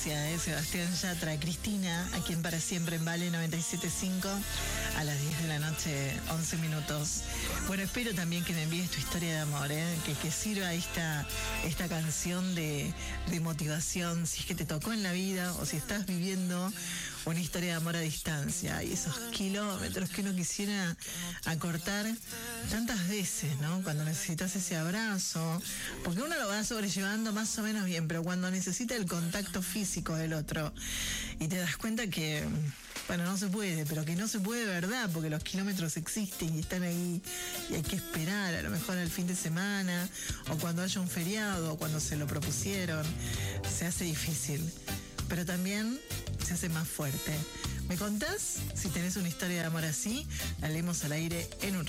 Gracias, Sebastián Yatra. Cristina, aquí en Para Siempre en Vale 97.5 a las 10 de la noche, 11 minutos. Bueno, espero también que me envíes tu historia de amor, que sirva esta canción de motivación, si es que te tocó en la vida o si estás viviendo una historia de amor a distancia y esos kilómetros que uno quisiera acortar tantas veces, ¿no? Cuando necesitas ese abrazo, porque uno lo va sobrellevando más o menos bien, pero cuando necesita el contacto físico del otro y te das cuenta que, bueno, no se puede, pero que no se puede de verdad, porque los kilómetros existen y están ahí y hay que esperar a lo mejor al fin de semana o cuando haya un feriado o cuando se lo propusieron, se hace difícil, pero también se hace más fuerte. ¿Me contás si tenés una historia de amor así? La leemos al aire en un rato.